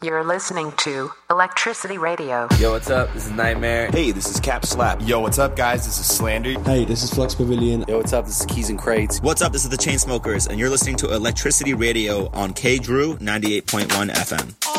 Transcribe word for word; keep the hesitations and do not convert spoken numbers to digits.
You're listening to Electricity Radio. Yo, what's up? This is Nightmare. Hey, this is Cap Slap. Yo, what's up, guys? This is Slander. Hey, this is Flux Pavilion. Yo, what's up? This is Keys and Crates. What's up? This is the Chainsmokers, and you're listening to Electricity Radio on K Drew ninety-eight point one F M.